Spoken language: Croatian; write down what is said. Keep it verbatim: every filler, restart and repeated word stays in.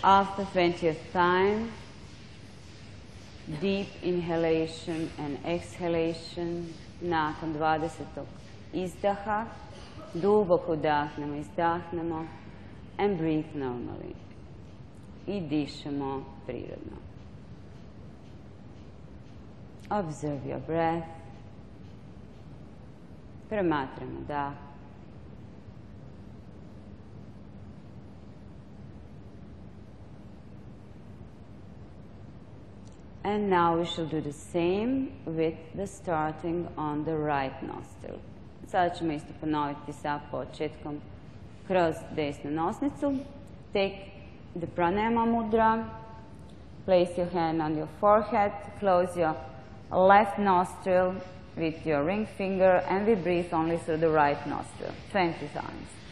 After twentieth time, deep inhalation and exhalation. Nakon dvadesetog izdaha, duboko udahnemo, izdahnemo, and breathe normally. I dišemo prirodno. Observe your breath. Promatramo dah. And now we shall do the same with the starting on the right nostril. Sada ćemo isto ponoviti sa početkom kroz desnu nosnicu. Take the pranayama mudra. Place your hand on your forehead. Close your left nostril with your ring finger, and we breathe only through the right nostril. twenty times.